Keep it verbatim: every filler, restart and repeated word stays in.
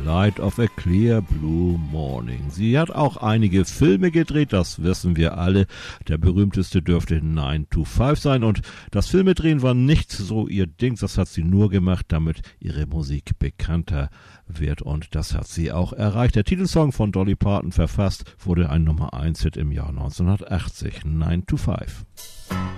Light of a Clear Blue Morning. Sie hat auch einige Filme gedreht, das wissen wir alle. Der berühmteste dürfte nine to five sein und das Filmedrehen war nicht so ihr Ding, das hat sie nur gemacht, damit ihre Musik bekannter wird und das hat sie auch erreicht. Der Titelsong von Dolly Parton verfasst wurde ein Nummer eins Hit im Jahr neunzehnhundertachtzig, nine to five.